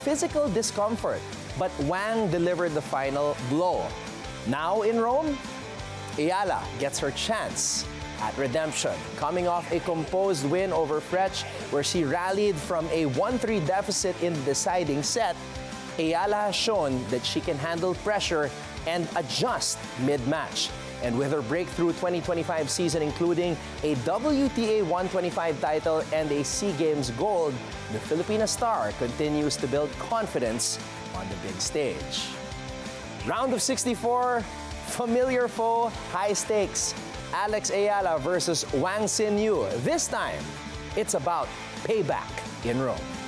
physical discomfort, but Wang delivered the final blow. Now in Rome, Ayala gets her chance at redemption. Coming off a composed win over Frech, where she rallied from a 1-3 deficit in the deciding set, Ayala has shown that she can handle pressure and adjust mid-match. And with her breakthrough 2025 season, including a WTA 125 title and a SEA Games gold, the Filipina star continues to build confidence on the big stage. Round of 64, familiar foe, high stakes. Alex Ayala versus Wang Xinyu. This time, it's about payback in Rome.